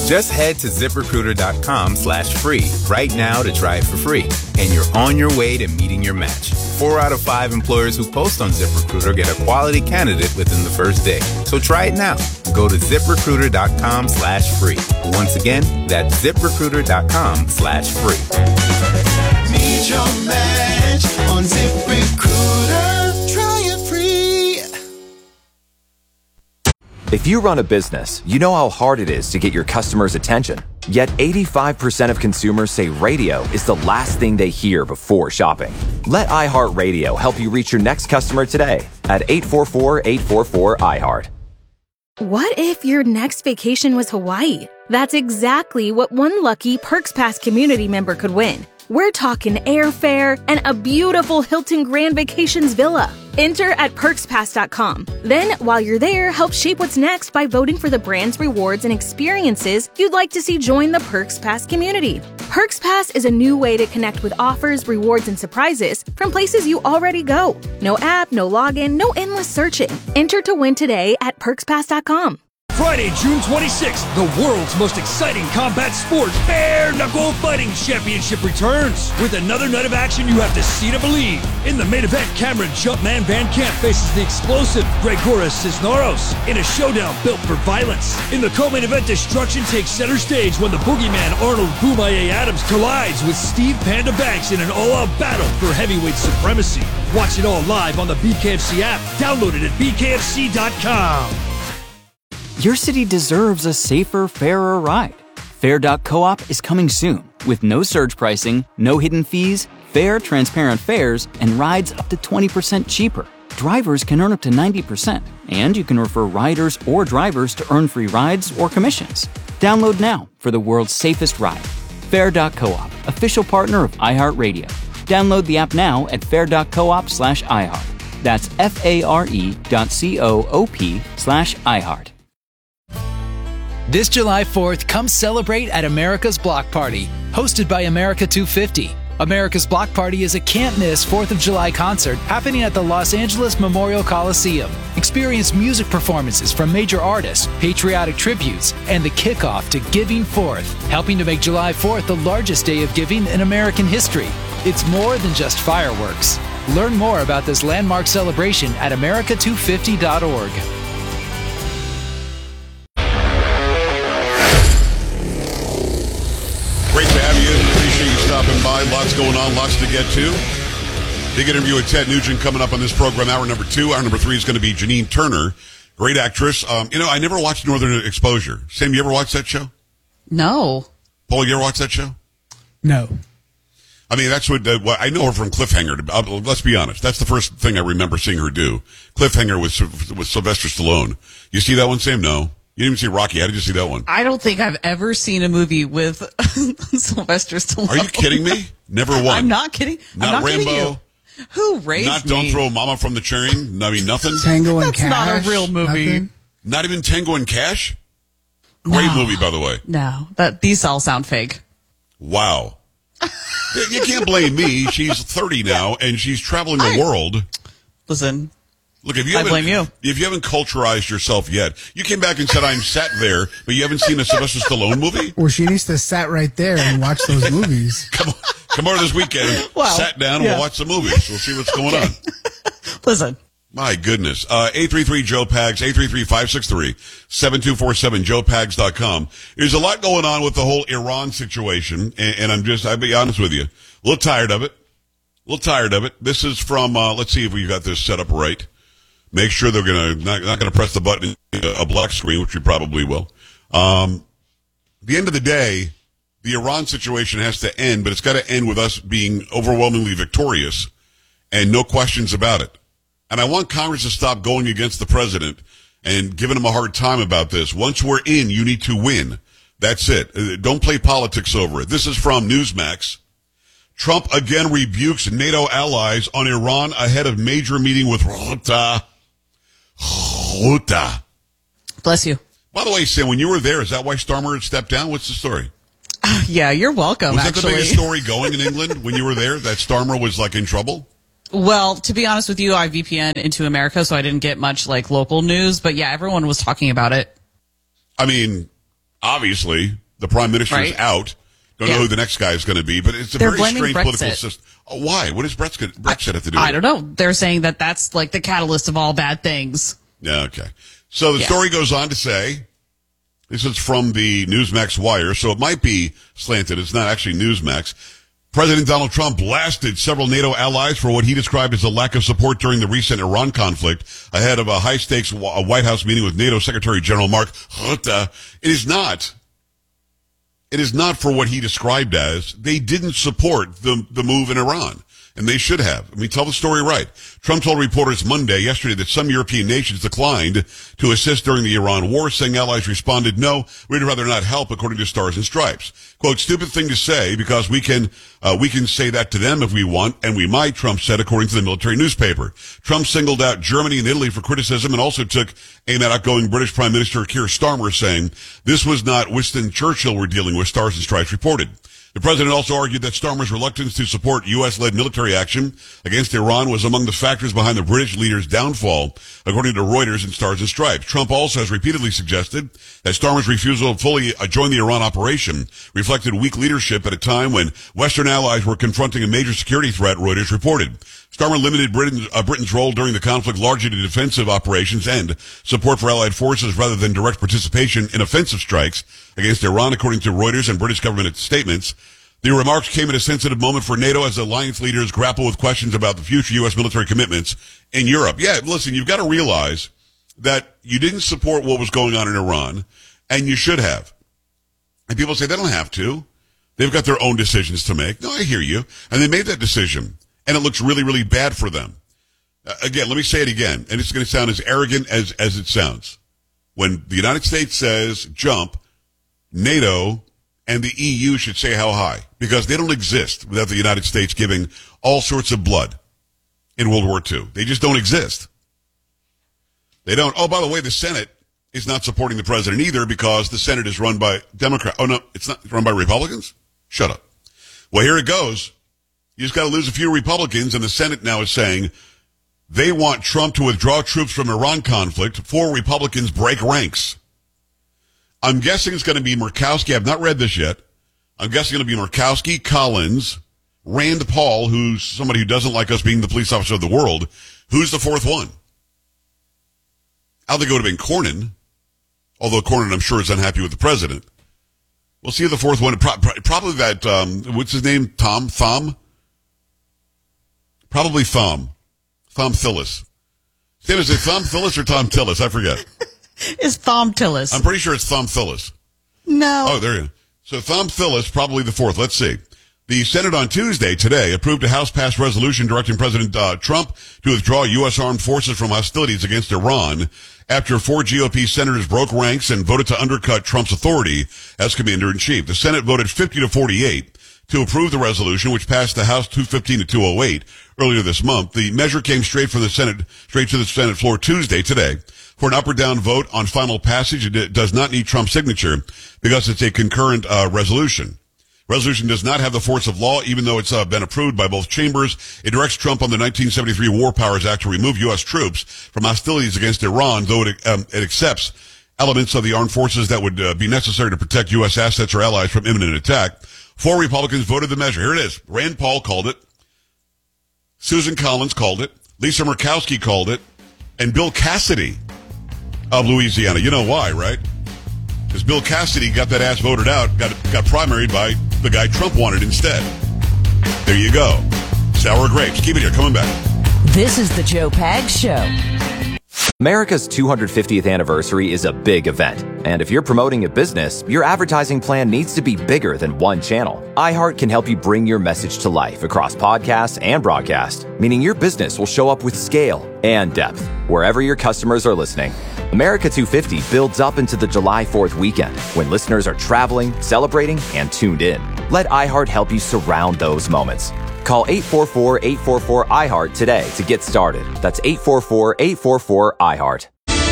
Just head to ZipRecruiter.com/free right now to try it for free. And you're on your way to meeting your match. 4 out of 5 employers who post on ZipRecruiter get a quality candidate within the first day. So try it now. Go to ZipRecruiter.com/free. Once again, that's ZipRecruiter.com/free. Meet your match on ZipRecruiter. Try it free. If you run a business, you know how hard it is to get your customers' attention. Yet 85% of consumers say radio is the last thing they hear before shopping. Let iHeartRadio help you reach your next customer today at 844-844-iHeart. What if your next vacation was Hawaii? That's exactly what one lucky Perks Pass community member could win. We're talking airfare and a beautiful Hilton Grand Vacations villa. Enter at perkspass.com. Then, while you're there, help shape what's next by voting for the brands, rewards, and experiences you'd like to see join the Perks Pass community. Perks Pass is a new way to connect with offers, rewards, and surprises from places you already go. No app, no login, no endless searching. Enter to win today at perkspass.com. Friday, June 26th, the world's most exciting combat sport, Bare Knuckle Fighting Championship returns. With another night of action you have to see to believe. In the main event, Cameron Jumpman Van Camp faces the explosive Gregoras Cisneros in a showdown built for violence. In the co-main event, destruction takes center stage when the boogeyman Arnold Boomaye Adams collides with Steve Panda Banks in an all-out battle for heavyweight supremacy. Watch it all live on the BKFC app. Download it at bkfc.com. Your city deserves a safer, fairer ride. Fair.coop is coming soon with no surge pricing, no hidden fees, fair, transparent fares, and rides up to 20% cheaper. Drivers can earn up to 90%, and you can refer riders or drivers to earn free rides or commissions. Download now for the world's safest ride. Fair.coop, official partner of iHeartRadio. Download the app now at fair.coop/iHeart. That's FARE.coop/iHeart. This July 4th, come celebrate at America's Block Party, hosted by America 250. America's Block Party is a can't-miss 4th of July concert happening at the Los Angeles Memorial Coliseum. Experience music performances from major artists, patriotic tributes, and the kickoff to Giving Forth, helping to make July 4th the largest day of giving in American history. It's more than just fireworks. Learn more about this landmark celebration at america250.org. Great to have you. Appreciate you stopping by. Lots going on, lots to get to. Big interview with Ted Nugent coming up on this program. Hour number 2. Hour number 3 is going to be Janine Turner, great actress. I never watched Northern Exposure. Sam, you ever watch that show? No. Paul, you ever watch that show? No. I mean, that's what I know her from Cliffhanger. Let's be honest. That's the first thing I remember seeing her do. Cliffhanger with Sylvester Stallone. You see that one, Sam? No. You didn't even see Rocky. How did you see that one? I don't think I've ever seen a movie with Sylvester Stallone. Are you kidding me? Never one. I'm not kidding. Not I'm not Rambo. kidding you. Who raised Not me? Don't Throw Mama from the Train. I mean, nothing. Tango and That's Cash. not a real movie. Nothing? Not even Tango and Cash? Great movie, by the way. No, these all sound fake. Wow. You can't blame me. She's 30 now, and she's traveling the world. Listen, look, if you I blame you. If you haven't culturized yourself yet, you came back and said, I'm sat there, but you haven't seen a Sylvester Stallone movie? Well, she needs to sat right there and watch those movies. Come over this weekend, sat down, and we'll watch the movies. We'll see what's going on. Listen. My goodness. 833-JOE-PAGS, 833-563-7247, joepags.com. There's a lot going on with the whole Iran situation, and I'll be honest with you, a little tired of it. This is from, let's see if we got this set up right. Make sure they're not gonna press the button, a black screen, which we probably will. The end of the day, the Iran situation has to end, but it's got to end with us being overwhelmingly victorious, and no questions about it. And I want Congress to stop going against the president and giving him a hard time about this. Once we're in, you need to win. That's it. Don't play politics over it. This is from Newsmax. Trump again rebukes NATO allies on Iran ahead of major meeting with Ruta. Bless you. By the way, Sam, when you were there, is that why Starmer had stepped down? What's the story? Yeah, you're welcome, Was that actually. the biggest story going in England when you were there, that Starmer was in trouble? Well, to be honest with you, I VPN into America, so I didn't get much local news. But yeah, everyone was talking about it. I mean, Obviously, the prime minister is out. Don't know who the next guy is going to be, but it's a very strange political system. Oh, why? What does Brexit have to do with it? I don't know. They're saying that that's like the catalyst of all bad things. Yeah, okay. So the story goes on to say, this is from the Newsmax Wire, so it might be slanted. It's not actually Newsmax. President Donald Trump blasted several NATO allies for what he described as a lack of support during the recent Iran conflict ahead of a high-stakes White House meeting with NATO Secretary General Mark Rutte. It is not for what he described as. They didn't support the move in Iran. And they should have. I mean, tell the story right. Trump told reporters yesterday, that some European nations declined to assist during the Iran war, saying allies responded, no, we'd rather not help, according to Stars and Stripes. Quote, stupid thing to say, because we can say that to them if we want, and we might, Trump said, according to the military newspaper. Trump singled out Germany and Italy for criticism and also took aim at outgoing British Prime Minister Keir Starmer, saying, this was not Winston Churchill we're dealing with, Stars and Stripes reported. The president also argued that Starmer's reluctance to support U.S.-led military action against Iran was among the factors behind the British leader's downfall, according to Reuters and Stars and Stripes. Trump also has repeatedly suggested that Starmer's refusal to fully join the Iran operation reflected weak leadership at a time when Western allies were confronting a major security threat, Reuters reported. Starmer limited Britain's role during the conflict largely to defensive operations and support for allied forces rather than direct participation in offensive strikes against Iran, according to Reuters and British government statements. The remarks came at a sensitive moment for NATO as alliance leaders grapple with questions about the future U.S. military commitments in Europe. Yeah, listen, you've got to realize that you didn't support what was going on in Iran, and you should have. And people say they don't have to. They've got their own decisions to make. No, I hear you. And they made that decision, and it looks really, really bad for them. Again, let me say it again, and it's going to sound as arrogant as it sounds. When the United States says jump, NATO and the EU should say how high, because they don't exist without the United States giving all sorts of blood in World War II. They just don't exist. They don't. Oh, by the way, the Senate is not supporting the president either because the Senate is run by Democrats. Oh, no, it's not run by Republicans? Shut up. Well, here it goes. You just got to lose a few Republicans, and the Senate now is saying they want Trump to withdraw troops from Iran conflict. 4 Republicans break ranks. I'm guessing it's going to be Murkowski. I've not read this yet. I'm guessing it's going to be Murkowski, Collins, Rand Paul, who's somebody who doesn't like us being the police officer of the world. Who's the 4th one? I think it would have been Cornyn, although Cornyn, I'm sure, is unhappy with the president. We'll see who the 4th one. Probably that, what's his name? Thom? Probably Thom. Thom Tillis. Sam, is it Thom Tillis or Tom Tillis? I forget. It's Thom Tillis. I'm pretty sure it's Thom Tillis. No. Oh, there you go. So Thom Tillis, probably the 4th. Let's see. The Senate on Tuesday, today, approved a House-passed resolution directing President Trump to withdraw U.S. armed forces from hostilities against Iran after 4 GOP senators broke ranks and voted to undercut Trump's authority as commander-in-chief. The Senate voted 50-48 to approve the resolution, which passed the House 215 to 208 earlier this month. The measure came straight to the Senate floor Tuesday, today. For an up or down vote on final passage, it does not need Trump's signature because it's a concurrent resolution. Resolution does not have the force of law, even though it's been approved by both chambers. It directs Trump on the 1973 War Powers Act to remove U.S. troops from hostilities against Iran, though it accepts elements of the armed forces that would be necessary to protect U.S. assets or allies from imminent attack. 4 Republicans voted the measure. Here it is. Rand Paul called it. Susan Collins called it. Lisa Murkowski called it. And Bill Cassidy of Louisiana. You know why, right? Because Bill Cassidy got that ass voted out, got primaried by the guy Trump wanted instead. There you go. Sour grapes. Keep it here. Coming back. This is the Joe Pags Show. America's 250th anniversary is a big event. And if you're promoting a business, your advertising plan needs to be bigger than one channel. iHeart can help you bring your message to life across podcasts and broadcast, meaning your business will show up with scale and depth wherever your customers are listening. America 250 builds up into the July 4th weekend when listeners are traveling, celebrating, and tuned in. Let iHeart help you surround those moments. Call 844-844-iHeart today to get started. That's 844-844-iHeart.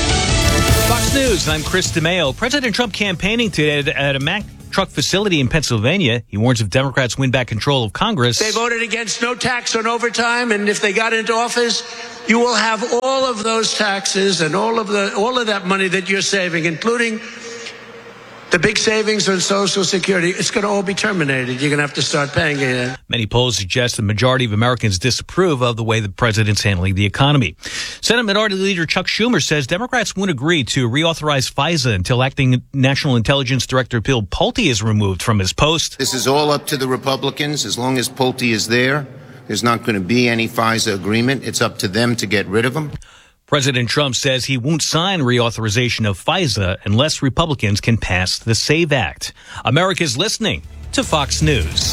Fox News, I'm Chris DeMeo. President Trump campaigning today at a Mack truck facility in Pennsylvania. He warns if Democrats win back control of Congress. They voted against no tax on overtime, and if they got into office, you will have all of those taxes and all of that money that you're saving, including The big savings on Social Security, it's going to all be terminated. You're going to have to start paying it. Many polls suggest the majority of Americans disapprove of the way the president's handling the economy. Senate Minority Leader Chuck Schumer says Democrats won't agree to reauthorize FISA until acting National Intelligence Director Bill Pulte is removed from his post. This is all up to the Republicans. As long as Pulte is there, there's not going to be any FISA agreement. It's up to them to get rid of him. President Trump says he won't sign reauthorization of FISA unless Republicans can pass the SAVE Act. America's listening to Fox News.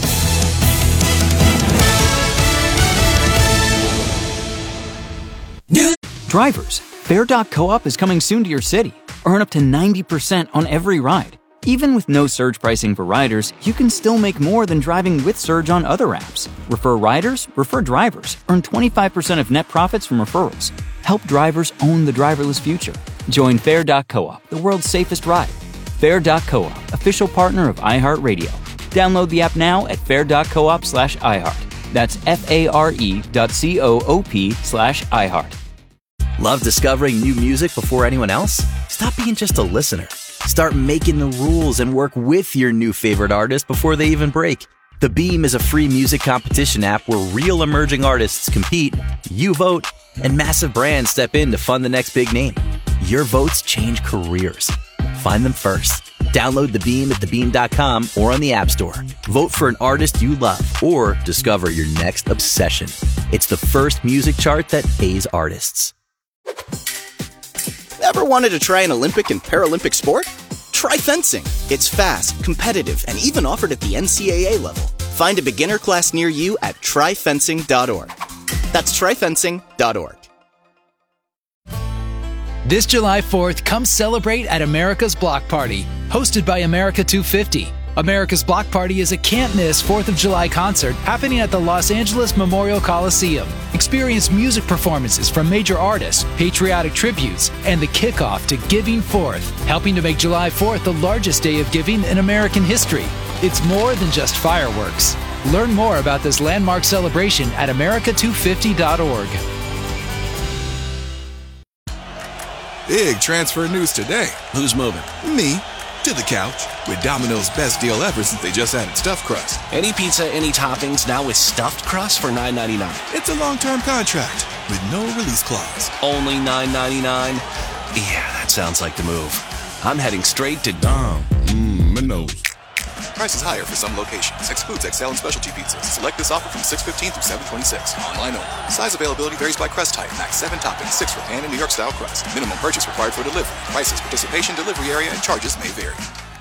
Drivers, Fair.coop is coming soon to your city. Earn up to 90% on every ride. Even with no surge pricing for riders, you can still make more than driving with Surge on other apps. Refer riders, refer drivers. Earn 25% of net profits from referrals. Help drivers own the driverless future. Join Fair.coop, the world's safest ride. Fair.coop, official partner of iHeartRadio. Download the app now at fair.coop/iHeart. That's FARE.coop/iHeart. Love discovering new music before anyone else? Stop being just a listener. Start making the rules and work with your new favorite artist before they even break. The Beam is a free music competition app where real emerging artists compete, you vote, and massive brands step in to fund the next big name. Your votes change careers. Find them first. Download The Beam at thebeam.com or on the App Store. Vote for an artist you love or discover your next obsession. It's the first music chart that pays artists. Ever wanted to try an Olympic and Paralympic sport? Try fencing. It's fast, competitive, and even offered at the NCAA level. Find a beginner class near you at tryfencing.org. That's tryfencing.org. This July 4th, come celebrate at America's Block Party, hosted by America 250. America's Block Party is a can't-miss 4th of July concert happening at the Los Angeles Memorial Coliseum. Experience music performances from major artists, patriotic tributes, and the kickoff to Giving Forth, helping to make July 4th the largest day of giving in American history. It's more than just fireworks. Learn more about this landmark celebration at america250.org. Big transfer news today. Who's moving? Me. To the couch with Domino's best deal ever since they just added stuffed crust. Any pizza, any toppings, now with stuffed crust for $9.99. It's a long-term contract with no release clause. Only $9.99? Yeah, that sounds like the move. I'm heading straight to Domino's. Price is higher for some locations. Excludes XL and specialty pizzas. Select this offer from 6/15 through 7/26. Online only. Size availability varies by crust type. Max 7 toppings, 6 for pan and New York style crust. Minimum purchase required for delivery. Prices, participation, delivery area, and charges may vary.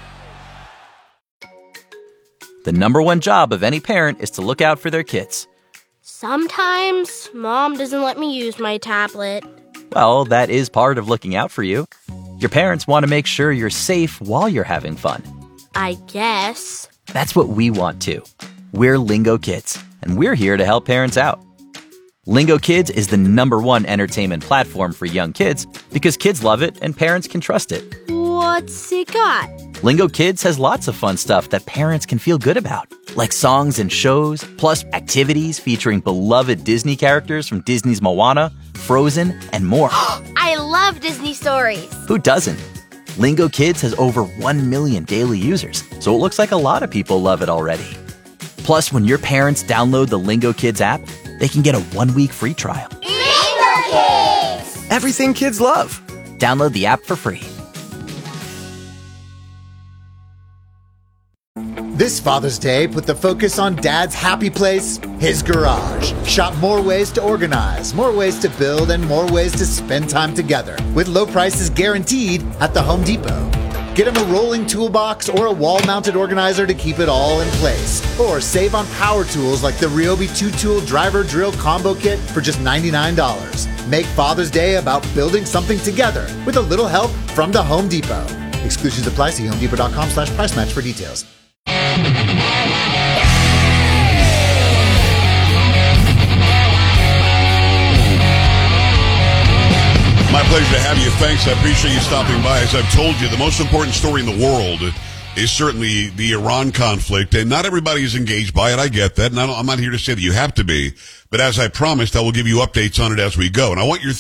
The number one job of any parent is to look out for their kids. Sometimes Mom doesn't let me use my tablet. Well, that is part of looking out for you. Your parents want to make sure you're safe while you're having fun. I guess. That's what we want too. We're Lingo Kids, and we're here to help parents out. Lingo Kids is the number one entertainment platform for young kids because kids love it and parents can trust it. What's it got? Lingo Kids has lots of fun stuff that parents can feel good about, like songs and shows, plus activities featuring beloved Disney characters from Disney's Moana, Frozen, and more. I love Disney stories. Who doesn't? Lingo Kids has over 1 million daily users, so it looks like a lot of people love it already. Plus, when your parents download the Lingo Kids app, they can get a 1-week free trial. Lingo Kids! Everything kids love. Download the app for free. This Father's Day, put the focus on Dad's happy place, his garage. Shop more ways to organize, more ways to build, and more ways to spend time together. With low prices guaranteed at the Home Depot. Get him a rolling toolbox or a wall-mounted organizer to keep it all in place. Or save on power tools like the Ryobi 2-tool driver drill combo kit for just $99. Make Father's Day about building something together with a little help from the Home Depot. Exclusions apply. See homedepot.com/price match for details. My pleasure to have you. Thanks. I appreciate you stopping by. As I've told you, the most important story in the world is certainly the Iran conflict, and not everybody is engaged by it. I get that, and I'm not here to say that you have to be. But as I promised, I will give you updates on it as we go. And I want your